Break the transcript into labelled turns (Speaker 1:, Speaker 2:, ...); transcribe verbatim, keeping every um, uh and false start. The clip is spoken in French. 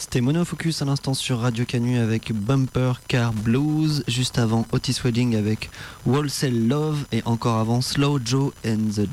Speaker 1: C'était Monofocus à l'instant sur Radio Canu avec Bumper Car Blues, juste avant Otis Wedding avec Wholesale Love et encore avant Slow Joe and the